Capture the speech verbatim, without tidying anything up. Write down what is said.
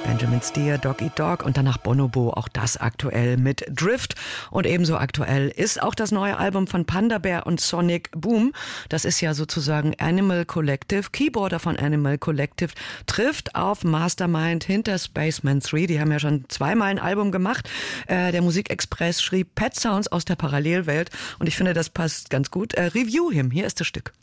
Benjamin Steer, Dog Eat Dog und danach Bonobo, auch das aktuell mit Drift. Und ebenso aktuell ist auch das neue Album von Panda Bear und Sonic Boom. Das ist ja sozusagen Animal Collective. Keyboarder von Animal Collective trifft auf Mastermind hinter Spaceman drei. Die haben ja schon zweimal ein Album gemacht. Äh, der Musikexpress schrieb Pet Sounds aus der Parallelwelt und ich finde, das passt ganz gut. Äh, Review Him, hier ist das Stück.